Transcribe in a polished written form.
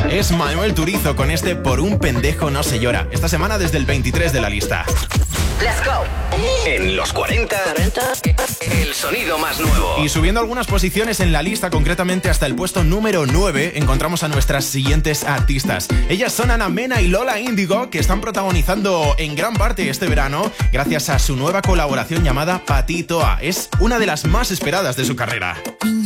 Es Manuel Turizo con este Por un pendejo no se llora. Esta semana desde el 23 de la lista. Let's go. En los 40, el sonido más nuevo. Y subiendo algunas posiciones en la lista, concretamente hasta el puesto número 9, encontramos a nuestras siguientes artistas. Ellas son Ana Mena y Lola Índigo, que están protagonizando en gran parte este verano gracias a su nueva colaboración llamada Patitoa. Es una de las más esperadas de su carrera.